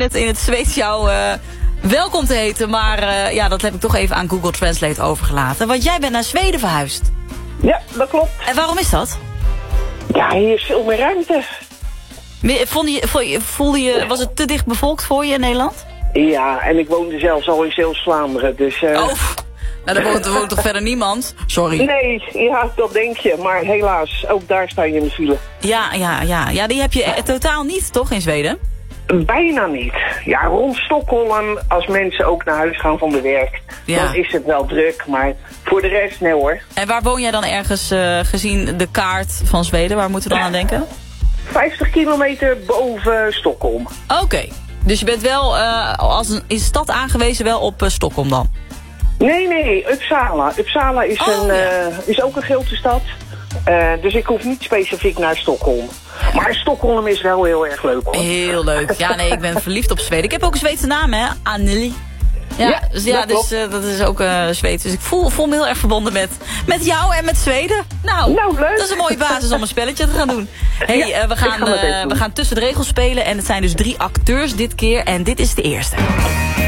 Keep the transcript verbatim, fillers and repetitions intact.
het, in het Zweeds jou uh, welkom te heten. Maar uh, ja, dat heb ik toch even aan Google Translate overgelaten. Want jij bent naar Zweden verhuisd. Ja, dat klopt. En waarom is dat? Ja, hier is veel meer ruimte. Voelde je, voelde je, was het te dicht bevolkt voor je in Nederland? Ja, en ik woonde zelfs al in Zeeuws-Vlaanderen, dus... Uh... Oh, nou, daar woont, woont toch verder niemand? Sorry. Nee, ja, dat denk je. Maar helaas, ook daar sta je in de file. Ja, ja, ja. Ja, die heb je totaal niet, toch, in Zweden? Bijna niet. Ja, rond Stockholm, als mensen ook naar huis gaan van de werk, ja. dan is het wel druk. Maar voor de rest, nee hoor. En waar woon jij dan ergens, uh, gezien de kaart van Zweden? Waar moeten we dan aan denken? vijftig kilometer boven Stockholm. Oké. Okay. Dus je bent wel uh, als een, is stad aangewezen wel op uh, Stockholm dan? Nee, nee, Uppsala. Uppsala is, oh, een, ja. uh, is ook een grote stad. Uh, dus ik hoef niet specifiek naar Stockholm. Maar Stockholm is wel heel erg leuk hoor. Heel leuk. Ja, nee, ik ben verliefd op Zweden. Ik heb ook een Zweedse naam, hè? Anneli. Ja, ja, dus, ja, dat, dus uh, dat is ook uh, Zweeds. Dus ik voel, voel me heel erg verbonden met, met jou en met Zweden. Nou, nou leuk. Dat is een mooie basis om een spelletje te gaan doen. Hey, ja, uh, we, gaan, ga uh, we gaan tussen de regels spelen. En het zijn dus drie acteurs dit keer. En dit is de eerste.